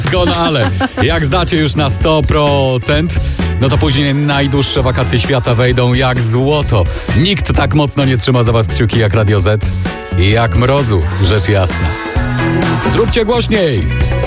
Doskonale. Jak zdacie już na 100%, no to później najdłuższe wakacje świata wejdą jak złoto. Nikt tak mocno nie trzyma za was kciuki jak Radio Z i jak mrozu, rzecz jasna. Zróbcie głośniej!